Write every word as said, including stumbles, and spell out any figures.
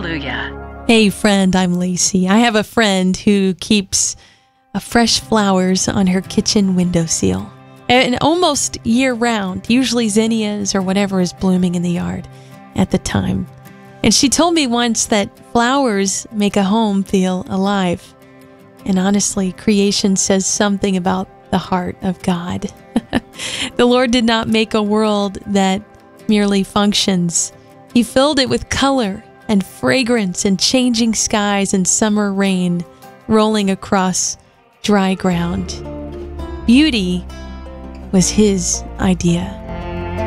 Hallelujah. Hey friend, I'm Lacey. I have a friend who keeps uh, fresh flowers on her kitchen windowsill. And almost year-round, usually zinnias or whatever is blooming in the yard at the time. And she told me once that flowers make a home feel alive. And honestly, creation says something about the heart of God. The Lord did not make a world that merely functions. He filled it with color and fragrance and changing skies and summer rain rolling across dry ground. Beauty was His idea.